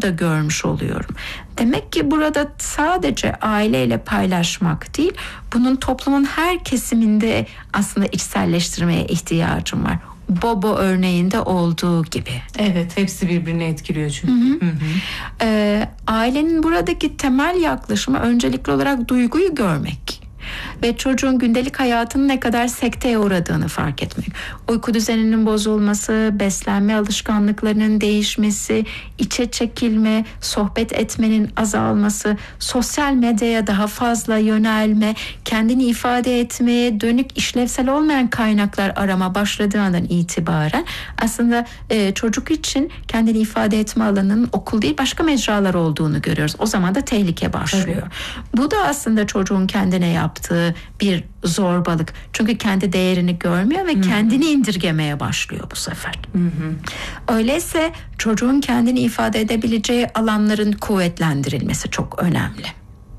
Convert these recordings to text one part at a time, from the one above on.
burada görmüş oluyorum. Demek ki burada sadece aileyle paylaşmak değil, bunun toplumun her kesiminde aslında içselleştirmeye ihtiyacım var. Bobo örneğinde olduğu gibi. Evet, hepsi birbirini etkiliyor çünkü. Ailenin buradaki temel yaklaşımı öncelikli olarak duyguyu görmek ve çocuğun gündelik hayatının ne kadar sekteye uğradığını fark etmek. Uyku düzeninin bozulması, beslenme alışkanlıklarının değişmesi, içe çekilme, sohbet etmenin azalması, sosyal medyaya daha fazla yönelme, kendini ifade etmeye dönük işlevsel olmayan kaynaklar arama başladığı andan itibaren aslında çocuk için kendini ifade etme alanının okul değil başka mecralar olduğunu görüyoruz. O zaman da tehlike başlıyor. Evet. Bu da aslında çocuğun kendine yaptığı bir zorbalık. Çünkü kendi değerini görmüyor ve kendini indirgemeye başlıyor bu sefer. Öyleyse çocuğun kendini ifade edebileceği alanların kuvvetlendirilmesi çok önemli.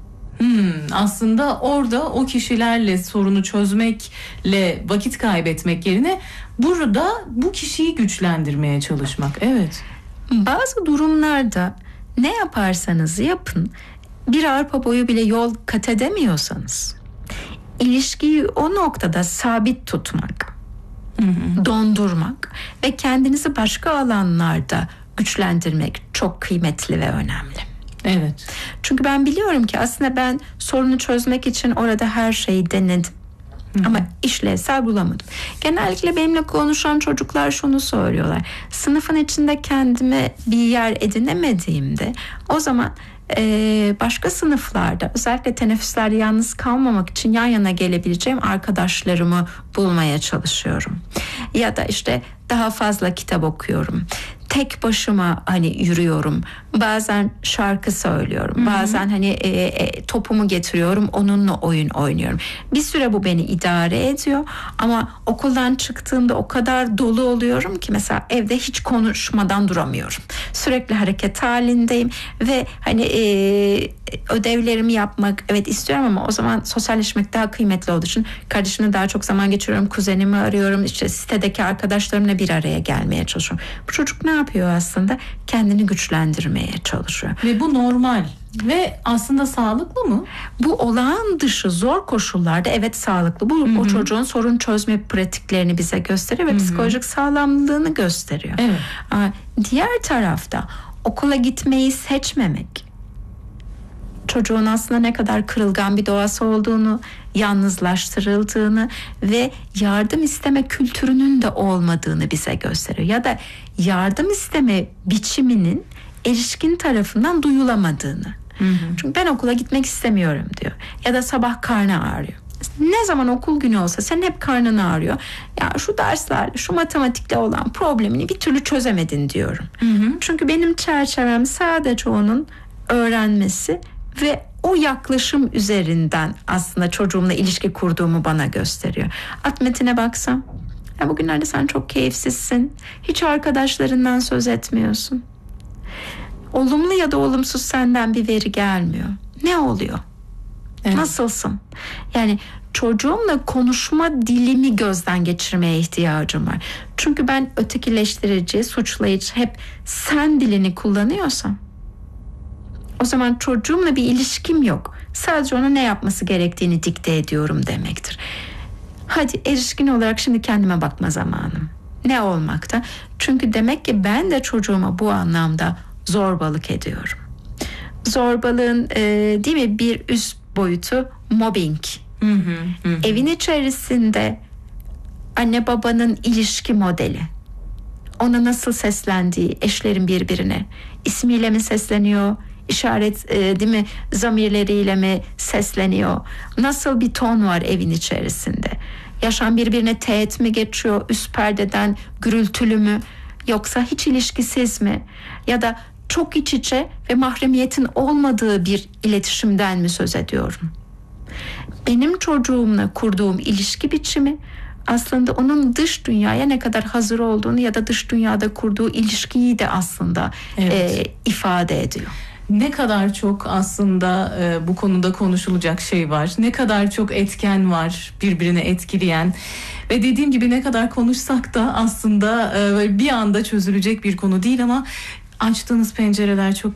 Aslında orada o kişilerle sorunu çözmekle vakit kaybetmek yerine burada bu kişiyi güçlendirmeye çalışmak. Evet. Bazı durumlarda ne yaparsanız yapın, bir arpa boyu bile yol kat edemiyorsanız ilişkiyi o noktada sabit tutmak, dondurmak ve kendinizi başka alanlarda güçlendirmek çok kıymetli ve önemli. Evet. Çünkü ben biliyorum ki aslında ben sorunu çözmek için orada her şeyi denedim. Ama işlevsel bulamadım. Genellikle benimle konuşan çocuklar şunu söylüyorlar. Sınıfın içinde kendime bir yer edinemediğimde o zaman başka sınıflarda özellikle teneffüslerde yalnız kalmamak için yan yana gelebileceğim arkadaşlarımı bulmaya çalışıyorum. Ya da işte daha fazla kitap okuyorum. Tek başıma hani yürüyorum. Bazen şarkı söylüyorum. Bazen hani topumu getiriyorum. Onunla oyun oynuyorum. Bir süre bu beni idare ediyor. Ama okuldan çıktığımda o kadar dolu oluyorum ki mesela evde hiç konuşmadan duramıyorum. Sürekli hareket halindeyim ve hani ödevlerimi yapmak evet istiyorum ama o zaman sosyalleşmek daha kıymetli olduğu için kardeşimle daha çok zaman geçiriyorum. Kuzenimi arıyorum. İşte sitedeki arkadaşlarımla bir araya gelmeye çalışıyorum. Bu çocuk ne yapıyor aslında? Kendini güçlendirmeye çalışıyor. Ve bu normal ve aslında sağlıklı mı? Bu olağan dışı zor koşullarda evet sağlıklı. Bu o çocuğun sorun çözme pratiklerini bize gösteriyor ve psikolojik sağlamlığını gösteriyor. Evet. Diğer tarafta okula gitmeyi seçmemek çocuğun aslında ne kadar kırılgan bir doğası olduğunu, yalnızlaştırıldığını ve yardım isteme kültürünün de olmadığını bize gösteriyor. Ya da yardım isteme biçiminin erişkin tarafından duyulamadığını. Çünkü ben okula gitmek istemiyorum diyor. Ya da sabah karnı ağrıyor. Ne zaman okul günü olsa senin hep karnın ağrıyor. Ya şu derslerle, şu matematikle olan problemini bir türlü çözemedin diyorum. Çünkü benim çerçevem sadece onun öğrenmesi ve o yaklaşım üzerinden aslında çocuğumla ilişki kurduğumu bana gösteriyor. Alt metine baksam, ya bugünlerde sen çok keyifsizsin. Hiç arkadaşlarından söz etmiyorsun. Olumlu ya da olumsuz senden bir veri gelmiyor. Ne oluyor? Evet. Nasılsın? Yani çocuğumla konuşma dilimi gözden geçirmeye ihtiyacım var. Çünkü ben ötekileştirici, suçlayıcı hep sen dilini kullanıyorsam o zaman çocuğumla bir ilişkim yok. Sadece ona ne yapması gerektiğini dikte ediyorum demektir. Hadi erişkin olarak şimdi kendime bakma zamanım. Ne olmakta? Çünkü demek ki ben de çocuğuma bu anlamda zorbalık ediyorum. Zorbalığın değil mi bir üst boyutu mobbing. Evin içerisinde anne babanın ilişki modeli. Ona nasıl seslendiği, eşlerin birbirine ismiyle mi sesleniyor? İşaret değil mi zamirleriyle mi sesleniyor? Nasıl bir ton var evin içerisinde? Yaşam birbirine teğet mi geçiyor? Üst perdeden gürültülü mü? Yoksa hiç ilişkisiz mi? Ya da çok iç içe ve mahremiyetin olmadığı bir iletişimden mi söz ediyorum? Benim çocuğumla kurduğum ilişki biçimi aslında onun dış dünyaya ne kadar hazır olduğunu ya da dış dünyada kurduğu ilişkiyi de aslında ifade ediyor. Ne kadar çok aslında bu konuda konuşulacak şey var. Ne kadar çok etken var birbirini etkileyen. Ve dediğim gibi ne kadar konuşsak da aslında bir anda çözülecek bir konu değil ama açtığınız pencereler çok